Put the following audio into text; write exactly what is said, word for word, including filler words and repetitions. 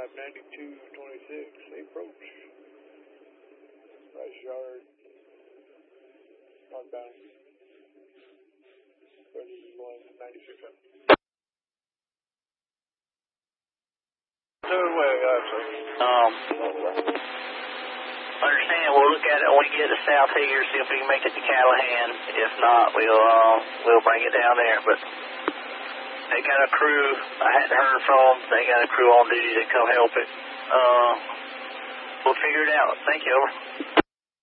five ninety-two twenty-six, approach. Rice yard, northbound, thirty-one ninety-six. Third way, actually. Um, understand, we'll look at it when we get to South here, see if we can make it to Callahan. If not, we'll, uh, we'll bring it down there, but they got a crew, I hadn't heard from them, they got a crew on duty to come help it. Uh, we'll figure it out. Thank you, over.